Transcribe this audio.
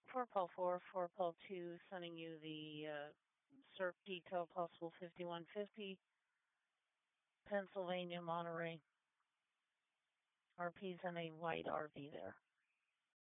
4 Paul 4, 4 Paul 2, sending you the CERT detail possible 5150, Pennsylvania, Monterey. RP's in a white RV there.